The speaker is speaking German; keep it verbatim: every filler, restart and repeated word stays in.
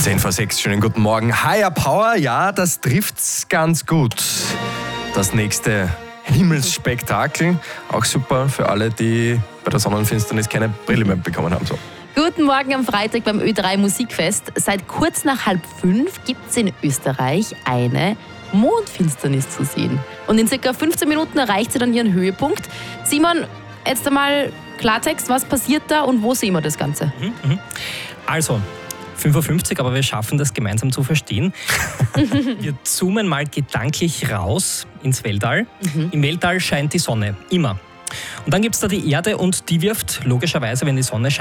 zehn vor sechs, schönen guten Morgen. Higher Power, ja, das trifft's ganz gut. Das nächste Himmelsspektakel, auch super für alle, die bei der Sonnenfinsternis keine Brille mehr bekommen haben. So. Guten Morgen am Freitag beim Ö drei Musikfest. Seit kurz nach halb fünf gibt es in Österreich eine Mondfinsternis zu sehen. Und in circa fünfzehn Minuten erreicht sie dann ihren Höhepunkt. Simon, jetzt einmal Klartext, was passiert da und wo sehen wir das Ganze? Mhm, also, fünf Uhr fünfzig, aber wir schaffen das gemeinsam zu verstehen. Wir zoomen mal gedanklich raus ins Weltall. Mhm. Im Weltall scheint die Sonne, immer. Und dann gibt es da die Erde und die wirft logischerweise, wenn die Sonne scheint,